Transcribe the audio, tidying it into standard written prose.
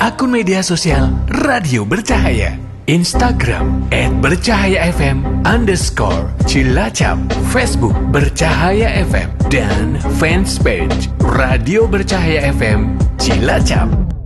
akun media sosial Radio Bercahaya. Instagram @bercahayafm_Cilacap, Facebook Bercahaya FM, dan fanspage Radio Bercahaya FM Cilacap.